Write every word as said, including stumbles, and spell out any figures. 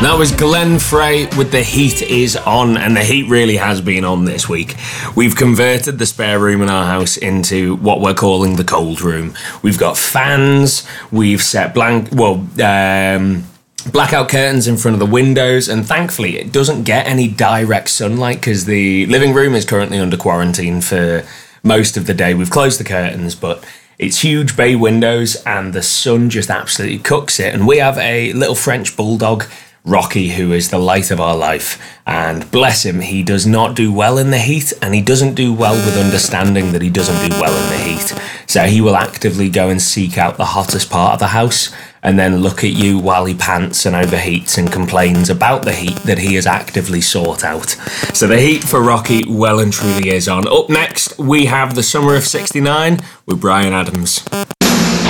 That was Glenn Frey with The Heat Is On, and the heat really has been on this week. We've converted the spare room in our house into what we're calling the cold room. We've got fans, we've set blank, well, um, blackout curtains in front of the windows, and thankfully it doesn't get any direct sunlight because the living room is currently under quarantine for most of the day. We've closed the curtains, but it's huge bay windows and the sun just absolutely cooks it. And we have a little French bulldog, Rocky, who is the light of our life, and bless him, he does not do well in the heat, and he doesn't do well with understanding that he doesn't do well in the heat. So he will actively go and seek out the hottest part of the house and then look at you while he pants and overheats and complains about the heat that he has actively sought out. So the heat for Rocky well and truly is on. Up next, we have The Summer of sixty-nine with Bryan Adams.